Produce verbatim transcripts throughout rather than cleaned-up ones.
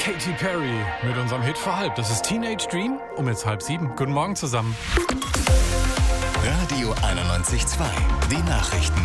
Katy Perry mit unserem Hit für halb. Das ist Teenage Dream um jetzt halb sieben. Guten Morgen zusammen. Radio einundneunzig Komma zwei, die Nachrichten.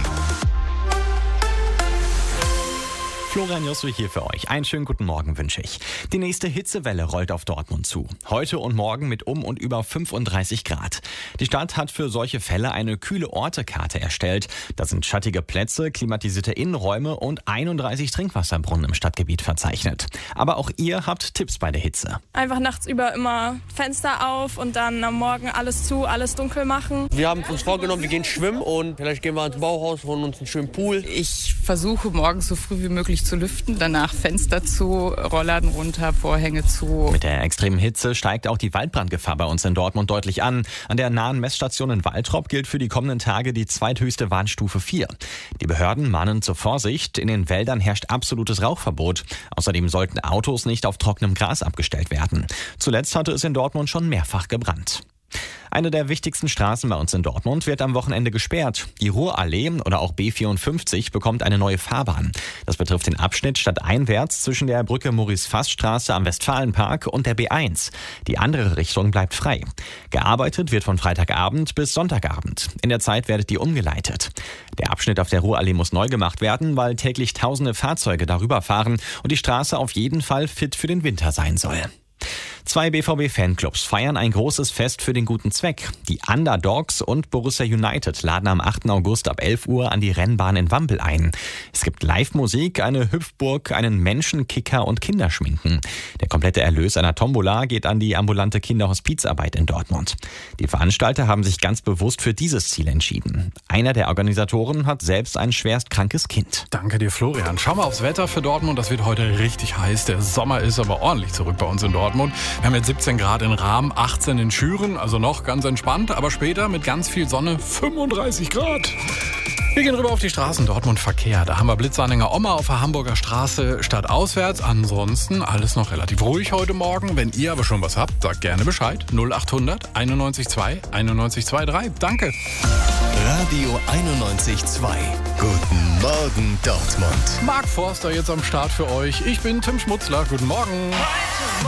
Florian Jossel hier für euch. Einen schönen guten Morgen wünsche ich. Die nächste Hitzewelle rollt auf Dortmund zu. Heute und morgen mit um und über fünfunddreißig Grad. Die Stadt hat für solche Fälle eine kühle Ortekarte erstellt. Da sind schattige Plätze, klimatisierte Innenräume und einunddreißig Trinkwasserbrunnen im Stadtgebiet verzeichnet. Aber auch ihr habt Tipps bei der Hitze. Einfach nachts über immer Fenster auf und dann am Morgen alles zu, alles dunkel machen. Wir haben uns vorgenommen, wir gehen schwimmen und vielleicht gehen wir ins Bauhaus, holen uns einen schönen Pool. Ich versuche morgens so früh wie möglich zu lüften, danach Fenster zu, Rollladen runter, Vorhänge zu. Mit der extremen Hitze steigt auch die Waldbrandgefahr bei uns in Dortmund deutlich an. An der nahen Messstation in Waltrop gilt für die kommenden Tage die zweithöchste Warnstufe vier. Die Behörden mahnen zur Vorsicht. In den Wäldern herrscht absolutes Rauchverbot. Außerdem sollten Autos nicht auf trockenem Gras abgestellt werden. Zuletzt hatte es in Dortmund schon mehrfach gebrannt. Eine der wichtigsten Straßen bei uns in Dortmund wird am Wochenende gesperrt. Die Ruhrallee oder auch B vierundfünfzig bekommt eine neue Fahrbahn. Das betrifft den Abschnitt stadteinwärts zwischen der Brücke Maurice-Fass-Straße am Westfalenpark und der B eins. Die andere Richtung bleibt frei. Gearbeitet wird von Freitagabend bis Sonntagabend. In der Zeit werdet ihr umgeleitet. Der Abschnitt auf der Ruhrallee muss neu gemacht werden, weil täglich tausende Fahrzeuge darüber fahren und die Straße auf jeden Fall fit für den Winter sein soll. Zwei B V B-Fanclubs feiern ein großes Fest für den guten Zweck. Die Underdogs und Borussia United laden am achten August ab elf Uhr an die Rennbahn in Wampel ein. Es gibt Live-Musik, eine Hüpfburg, einen Menschenkicker und Kinderschminken. Der komplette Erlös einer Tombola geht an die ambulante Kinderhospizarbeit in Dortmund. Die Veranstalter haben sich ganz bewusst für dieses Ziel entschieden. Einer der Organisatoren hat selbst ein schwerst krankes Kind. Danke dir, Florian. Schauen wir aufs Wetter für Dortmund. Das wird heute richtig heiß. Der Sommer ist aber ordentlich zurück bei uns in Dortmund. Wir haben jetzt siebzehn Grad in Rahm, achtzehn in Schüren, also noch ganz entspannt, aber später mit ganz viel Sonne fünfunddreißig Grad. Wir gehen rüber auf die Straßen Dortmund Verkehr. Da haben wir Blitzanhänger Oma auf der Hamburger Straße stadtauswärts. Ansonsten alles noch relativ ruhig heute Morgen. Wenn ihr aber schon was habt, sagt gerne Bescheid. null achthundert einundneunzig zwei einundneunzig zweiunddreißig. Danke. Radio einundneunzig Komma zwei. Guten Morgen Dortmund. Marc Forster jetzt am Start für euch. Ich bin Tim Schmutzler. Guten Morgen.